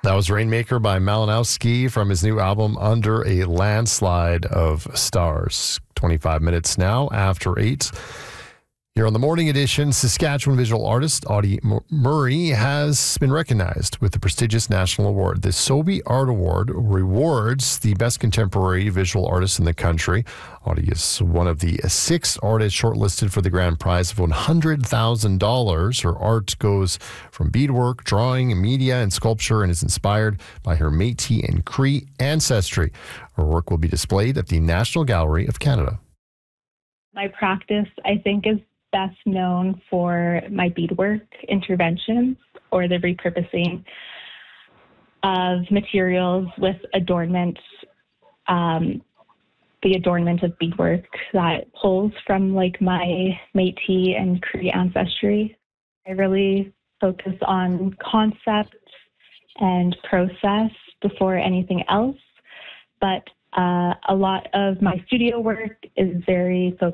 That was Rainmaker by Malinowski from his new album, Under a Landslide of Stars. 25 minutes now after 8. Here on the morning edition, Saskatchewan visual artist Audie Murray has been recognized with the prestigious national award. The Sobey Art Award rewards the best contemporary visual artist in the country. Audie is one of the 6 artists shortlisted for the grand prize of $100,000. Her art goes from beadwork, drawing, media, and sculpture and is inspired by her Métis and Cree ancestry. Her work will be displayed at the National Gallery of Canada. My practice, I think, is best known for my beadwork interventions or the repurposing of materials with adornment, the adornment of beadwork that pulls from like my Métis and Cree ancestry. I really focus on concept and process before anything else, but a lot of my studio work is very focused